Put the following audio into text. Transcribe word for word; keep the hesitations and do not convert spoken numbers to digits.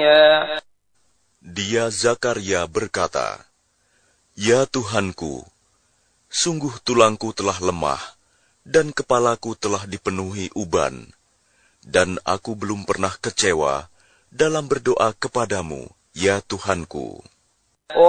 زكريا Dia Zakaria berkata, "Ya Tuhanku, sungguh tulangku telah lemah, dan kepalaku telah dipenuhi uban, dan aku belum pernah kecewa dalam berdoa kepadamu, ya Tuhanku."